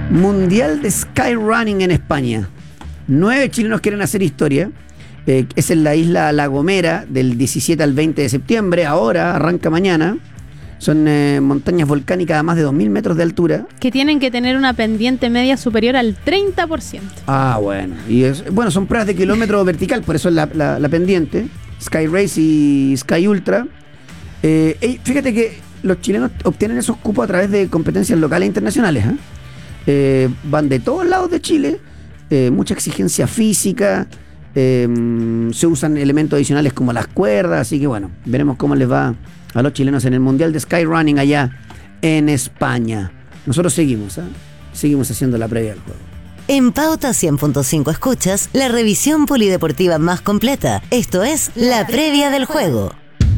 Mundial de Skyrunning en España. 9 chilenos quieren hacer historia. Es en la isla La Gomera, del 17 al 20 de septiembre. Ahora, arranca mañana. Son montañas volcánicas a más de 2.000 metros de altura. Que tienen que tener una pendiente media superior al 30%. Ah, bueno. Bueno, son pruebas de kilómetro vertical, por eso es la pendiente. Sky Race y Sky Ultra. Fíjate que los chilenos obtienen esos cupos a través de competencias locales e internacionales. Van de todos lados de Chile. Mucha exigencia física. Se usan elementos adicionales como las cuerdas. Así que bueno, veremos cómo les va a los chilenos en el Mundial de Skyrunning allá en España. Nosotros seguimos haciendo la previa del juego. En Pauta 100.5 escuchas la revisión polideportiva más completa. Esto es la previa del juego.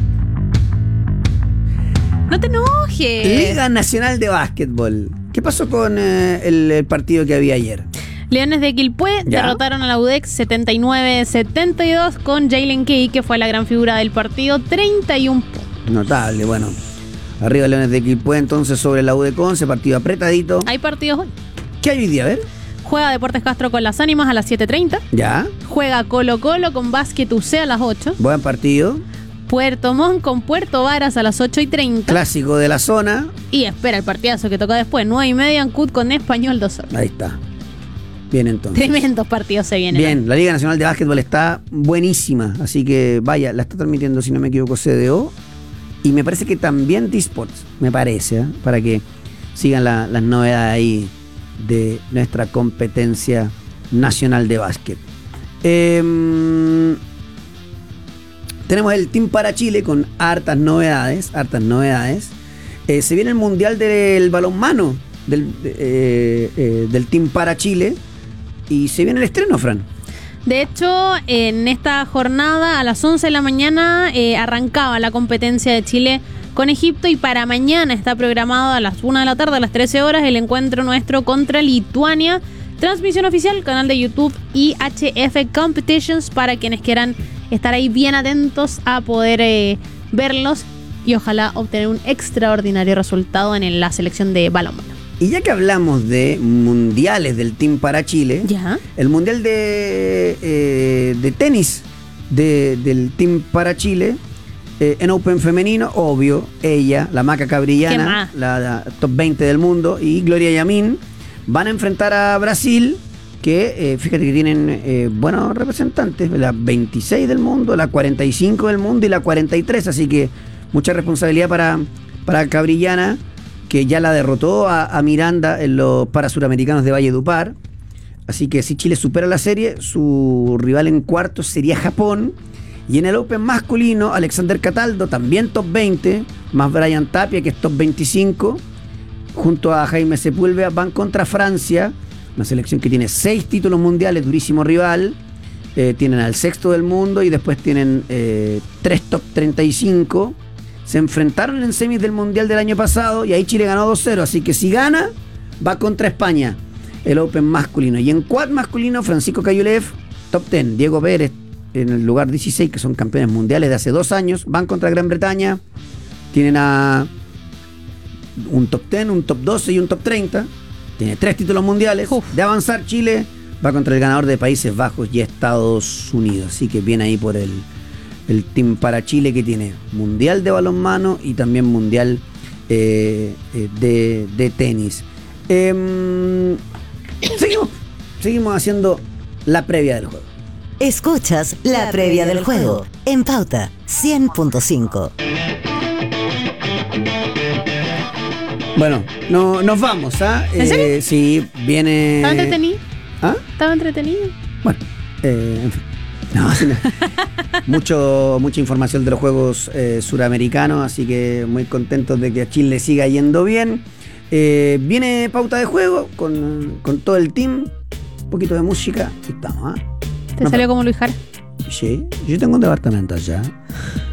¡No te enojes! Liga Nacional de Básquetbol. ¿Qué pasó con el partido que había ayer? Leones de Quilpué derrotaron a la UDEX 79-72 con Jalen Key, que fue la gran figura del partido, 31 puntos. Notable, bueno. Arriba Leones de Quilpué, entonces sobre la UDEC 11, partido apretadito. Hay partidos hoy. ¿Qué hay hoy día? A ver. Juega Deportes Castro con Las Ánimas a las 7:30. Ya. Juega Colo Colo con Básquet UC a las 8. Buen partido. Puerto Montt con Puerto Varas a las 8:30. Clásico de la zona. Y espera el partidazo que toca después, 9:30 en CUT con Español 2 horas. Ahí está. Bien, entonces. Tremendos partidos se vienen. Bien, la Liga Nacional de Básquetbol está buenísima. Así que vaya, la está transmitiendo, si no me equivoco, CDO. Y me parece que también D-Sports, me parece, para que sigan las novedades ahí de nuestra competencia nacional de básquet. Tenemos el Team para Chile con hartas novedades. Se viene el Mundial del Balonmano del Team para Chile. Y se viene el estreno, Fran. De hecho, en esta jornada a las 11 de la mañana arrancaba la competencia de Chile con Egipto, y para mañana está programado a las 1 de la tarde, a las 13 horas, el encuentro nuestro contra Lituania. Transmisión oficial, canal de YouTube IHF Competitions, para quienes quieran estar ahí bien atentos a poder verlos y ojalá obtener un extraordinario resultado en la selección de balonmano. Y ya que hablamos de mundiales del Team para Chile, el mundial de tenis del Team para Chile, en Open femenino, obvio, ella, la Maca Cabrillana, la top 20 del mundo, y Gloria Yamín, van a enfrentar a Brasil, que fíjate que tienen buenos representantes, la 26 del mundo, la 45 del mundo y la 43, así que mucha responsabilidad para Cabrillana, que ya la derrotó a Miranda en los Parasuramericanos de Valledupar. Así que si Chile supera la serie, su rival en cuartos sería Japón. Y en el Open masculino, Alexander Cataldo, también top 20, más Brian Tapia, que es top 25, junto a Jaime Sepúlveda, van contra Francia, una selección que tiene 6 títulos mundiales, durísimo rival. Tienen al sexto del mundo y después tienen 3 top 35. Se enfrentaron en semis del Mundial del año pasado y ahí Chile ganó 2-0. Así que si gana, va contra España el Open masculino. Y en quad masculino, Francisco Cayulev, top 10. Diego Pérez en el lugar 16, que son campeones mundiales de hace 2 años. Van contra Gran Bretaña. Tienen a un top 10, un top 12 y un top 30. Tiene 3 títulos mundiales. De avanzar, Chile va contra el ganador de Países Bajos y Estados Unidos. Así que viene ahí por el Team para Chile, que tiene mundial de balonmano y también mundial de tenis. Seguimos haciendo la previa del juego. Escuchas la previa del juego en Pauta 100.5. Bueno, nos vamos, ¿ah? ¿En serio? Sí, viene. ¿Estaba entretenido? ¿Ah? ¿Estaba entretenido? Bueno, en fin. No, mucha información de los Juegos Suramericanos, así que muy contentos de que a Chile siga yendo bien. Viene pauta de juego con todo el team, un poquito de música y estamos. ¿Te salió como Luis Jara? Sí, yo tengo un departamento allá.